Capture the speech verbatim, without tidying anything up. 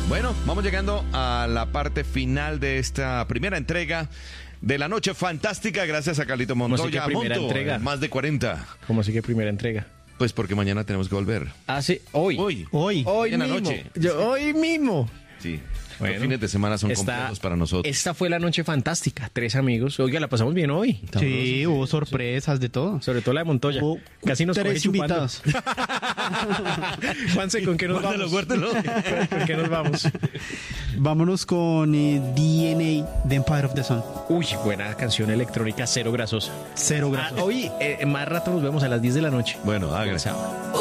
Bueno, vamos llegando a la parte final de esta primera entrega de la Noche Fantástica. Gracias a Carlito Montoya. ¿Cómo así que primera Monto, entrega? Más de cuarenta. ¿Cómo así que primera entrega? Pues porque mañana tenemos que volver. Ah, sí, hoy. Hoy. Hoy. Hoy en la mismo. noche. Yo, hoy mismo. Sí. Bueno, Los fines de semana son esta- complejos para nosotros. Esta fue la Noche Fantástica. Tres amigos. Oiga, la pasamos bien hoy. Sí, hubo sorpresas de todo. Sobre todo la de Montoya. Hubo Casi nos tres coge chupando. invitados. Juanse, ¿con qué nos Guárdalo, vamos? guárdalo. ¿Con qué nos vamos? Vámonos con eh, D N A de Empire of the Sun. Uy, buena canción electrónica, cero grasosa. Cero Ah, grasos. hoy, eh, más rato nos vemos a las diez de la noche. Bueno, hágale. Chao.